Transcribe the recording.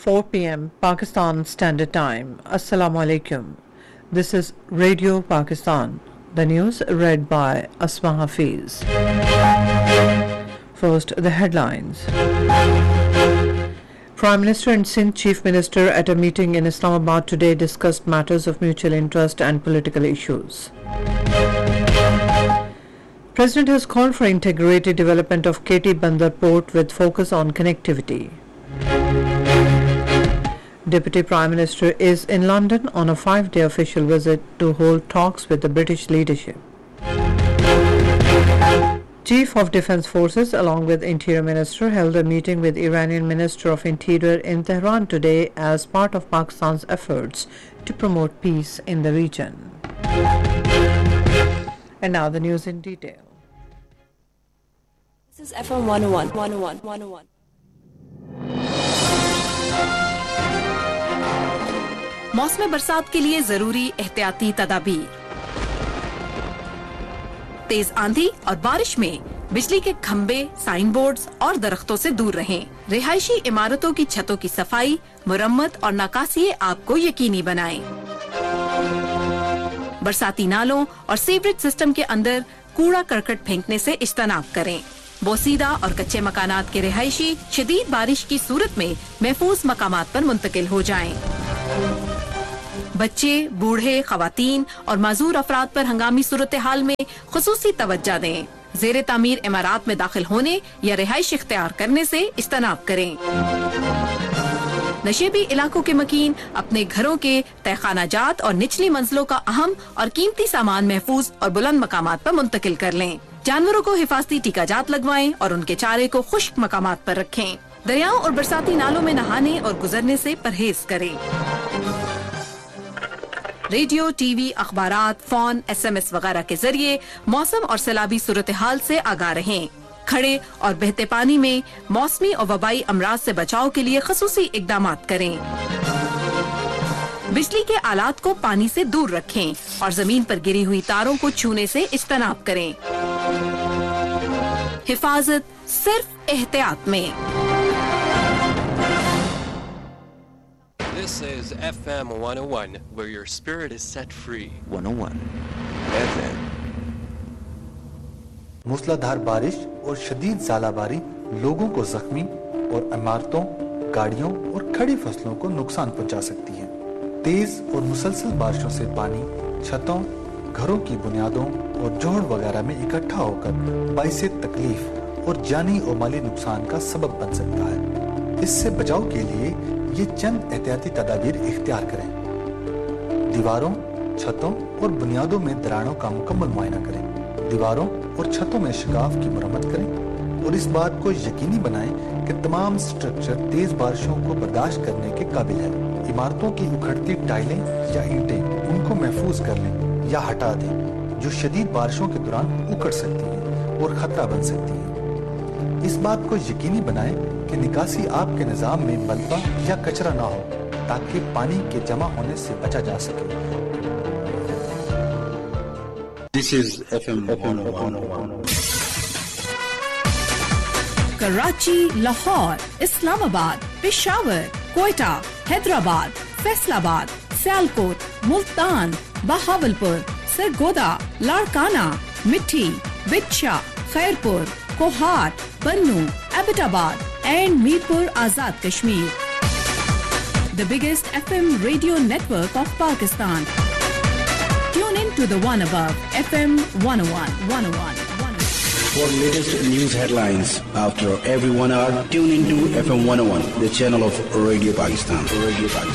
4 p.m. Pakistan Standard Time. Assalamu alaikum. This is Radio Pakistan. The news read by Asma Hafiz. First, the headlines. Prime Minister and Sindh Chief Minister at a meeting in Islamabad today discussed matters of mutual interest and political issues. President has called for integrated development of KT Bandar Port with focus on connectivity. Deputy Prime Minister is in London on a 5-day official visit to hold talks with the British leadership. Chief of Defence Forces along with Interior Minister held a meeting with Iranian Minister of Interior in Tehran today as part of Pakistan's efforts to promote peace in the region. And now the news in detail. This is FM 101. موسم برسات کے لیے ضروری احتیاطی تدابیر. تیز آندھی اور بارش میں بجلی کے کھمبے، سائن بورڈز اور درختوں سے دور رہیں. رہائشی عمارتوں کی چھتوں کی صفائی، مرمت اور نکاسی آب کو یقینی بنائیں. برساتی نالوں اور سیوریج سسٹم کے اندر کوڑا کرکٹ پھینکنے سے اجتناب کریں. بوسیدہ اور کچے مکانات کے رہائشی شدید بارش کی صورت میں محفوظ مقامات پر منتقل ہو جائیں. بچے، بوڑھے، خواتین اور معذور افراد پر ہنگامی صورتحال میں خصوصی توجہ دیں. زیر تعمیر عمارات میں داخل ہونے یا رہائش اختیار کرنے سے اجتناب کریں. نشیبی علاقوں کے مکین اپنے گھروں کے تہخانہ جات اور نچلی منزلوں کا اہم اور قیمتی سامان محفوظ اور بلند مقامات پر منتقل کر لیں. جانوروں کو حفاظتی ٹیکہ جات لگوائیں اور ان کے چارے کو خشک مقامات پر رکھیں. دریاؤں اور برساتی نالوں میں نہانے اور گزرنے سے پرہیز کریں. ریڈیو، ٹی وی، اخبارات، فون، SMS وغیرہ کے ذریعے موسم اور سیلابی صورتحال سے آگاہ رہیں. کھڑے اور بہتے پانی میں موسمی اور وبائی امراض سے بچاؤ کے لیے خصوصی اقدامات کریں. بجلی کے آلات کو پانی سے دور رکھیں اور زمین پر گری ہوئی تاروں کو چھونے سے اجتناب کریں. حفاظت صرف احتیاط میں. This is FM 101, where your spirit is set free. 101 FM. موسلادھار بارش اور شدید ژالہ باری لوگوں کو زخمی اور عمارتوں، گاڑیوں اور کھڑی فصلوں کو نقصان پہنچا سکتی ہے. تیز اور مسلسل بارشوں سے پانی چھتوں، گھروں کی بنیادوں اور جوڑ وغیرہ میں اکٹھا ہو کر باعث تکلیف اور جانی اور مالی نقصان کا سبب بن سکتا ہے. اس سے بچاؤ کے لیے یہ چند احتیاطی تدابیر اختیار کریں. دیواروں، چھتوں اور بنیادوں میں دراڑوں کا مکمل معائنہ کریں. دیواروں اور چھتوں میں شگاف کی مرمت کریں اور اس بات کو یقینی بنائیں کہ تمام سٹرکچر تیز بارشوں کو برداشت کرنے کے قابل ہے. عمارتوں کی اکھڑتی ٹائلیں یا اینٹیں ان کو محفوظ کر لیں یا ہٹا دیں جو شدید بارشوں کے دوران اکھڑ سکتی ہیں اور خطرہ بن سکتی ہیں. اس بات کو یقینی بنائیں کہ نکاسی آب کے نظام میں ملبہ یا کچرا نہ ہو تاکہ پانی کے جمع ہونے سے بچا جا سکے. This is FM 101. Karachi, Lahore, اسلام آباد، پشاور، کوئٹہ، حیدرآباد، فیصل آباد، سیالکوٹ، ملتان، بہاولپور، سرگودا، لاڑکانہ، مٹھی، بچھا، خیرپور، کوہاٹ، بنو، ایبٹ آباد and Mirpur Azad Kashmir. The biggest FM radio network of Pakistan. Tune in to the one above, FM 101. For latest news headlines after every 1 hour, tune into FM 101, the channel of Radio Pakistan.